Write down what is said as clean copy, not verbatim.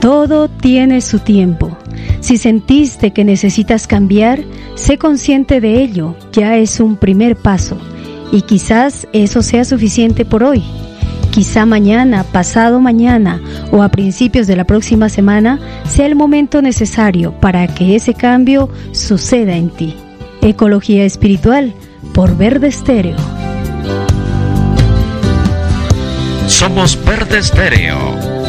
Todo tiene su tiempo. Si sentiste que necesitas cambiar, sé consciente de ello, ya es un primer paso. Y quizás eso sea suficiente por hoy. Quizá mañana, pasado mañana o a principios de la próxima semana sea el momento necesario para que ese cambio suceda en ti. Ecología Espiritual por Verde Estéreo. Somos Verde Estéreo.